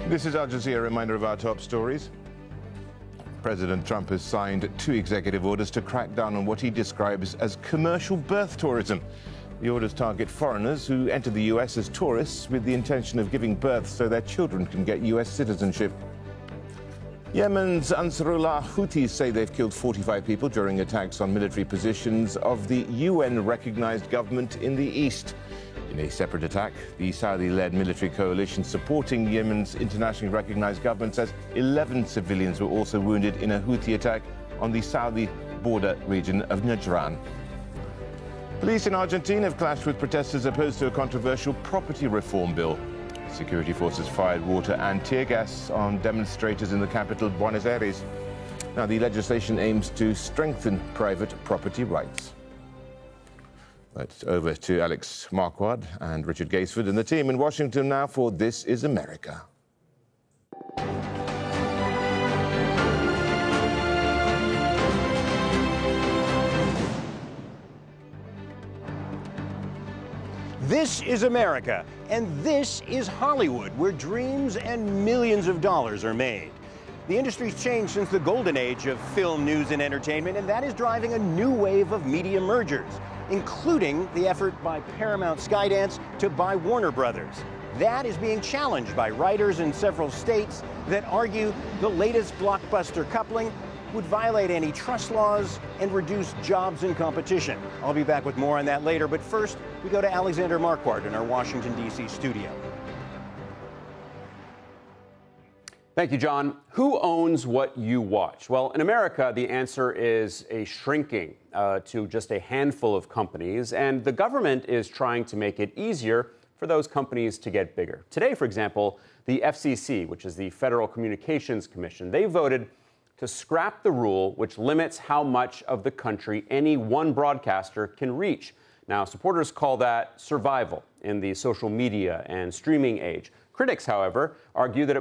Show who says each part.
Speaker 1: This is Al Jazeera. Reminder of our top stories. President Trump has signed 2 executive orders to crack down on what he describes as commercial birth tourism. The orders target foreigners who enter the U.S. as tourists with the intention of giving birth so their children can get U.S. citizenship. Yemen's Ansarullah Houthis say they've killed 45 people during attacks on military positions of the UN-recognized government in the east. In a separate attack, the Saudi-led military coalition supporting Yemen's internationally recognized government says 11 civilians were also wounded in a Houthi attack on the Saudi border region of Najran. Police in Argentina have clashed with protesters opposed to a controversial property reform bill. Security forces fired water and tear gas on demonstrators in the capital, Buenos Aires. Now, the legislation aims to strengthen private property rights. Right, over to Alex Marquardt and Richard Gaisford and the team in Washington now for This is America.
Speaker 2: This is America, and this is Hollywood, where dreams and millions of dollars are made. The industry's changed since the golden age of film, news, and entertainment, and that is driving a new wave of media mergers, including the effort by Paramount Skydance to buy Warner Brothers. That is being challenged by writers in several states that argue the latest blockbuster coupling would violate antitrust laws and reduce jobs and competition. I'll be back with more on that later, but first, we go to Alexander Marquardt in our Washington, D.C. studio.
Speaker 3: Thank you, John. Who owns what you watch? Well, in America, the answer is a shrinking to just a handful of companies, and the government is trying to make it easier for those companies to get bigger. Today, for example, the FCC, which is the Federal Communications Commission, they voted to scrap the rule which limits how much of the country any one broadcaster can reach. Now, supporters call that survival in the social media and streaming age. Critics, however, argue that it